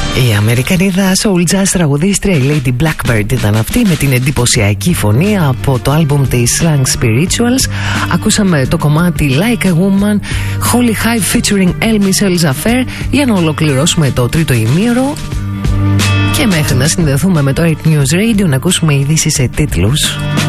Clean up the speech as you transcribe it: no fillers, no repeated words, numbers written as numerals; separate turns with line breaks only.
Η Αμερικανίδα soul jazz τραγουδίστρια η Lady Blackbird ήταν αυτή, με την εντυπωσιακή φωνή από το άλμπουμ της Slang Spirituals. Ακούσαμε το κομμάτι Like a Woman, Holy Hive featuring El Michel Zaffer, για να ολοκληρώσουμε το τρίτο ημίωρο και μέχρι να συνδεθούμε με το 8 News Radio να ακούσουμε ειδήσεις σε τίτλους.